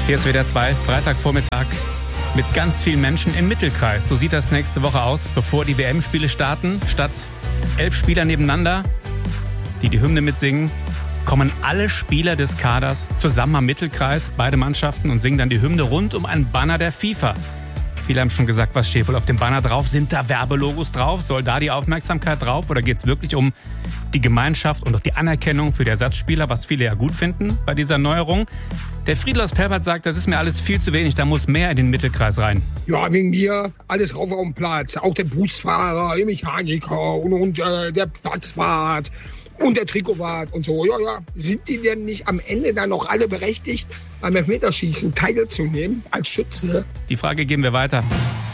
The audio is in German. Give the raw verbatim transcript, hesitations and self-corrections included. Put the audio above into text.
Hier ist W D R zwei, Freitagvormittag mit ganz vielen Menschen im Mittelkreis. So sieht das nächste Woche aus, bevor die W M-Spiele starten. Statt elf Spieler nebeneinander, die die Hymne mitsingen, kommen alle Spieler des Kaders zusammen am Mittelkreis, beide Mannschaften, und singen dann die Hymne rund um einen Banner der FIFA. Viele haben schon gesagt, was steht wohl auf dem Banner drauf? Sind da Werbelogos drauf? Soll da die Aufmerksamkeit drauf? Oder geht es wirklich um die Gemeinschaft und auch die Anerkennung für die Ersatzspieler, was viele ja gut finden bei dieser Neuerung? Der Friedel aus Pelbert sagt, das ist mir alles viel zu wenig, da muss mehr in den Mittelkreis rein. Ja, wegen mir alles rauf auf den Platz. Auch der Busfahrer, der Mechaniker und, und äh, der Platzwart und der Trikotwart und so. Ja, ja. Sind die denn nicht am Ende dann noch alle berechtigt, beim Elfmeterschießen teilzunehmen als Schütze? Die Frage geben wir weiter.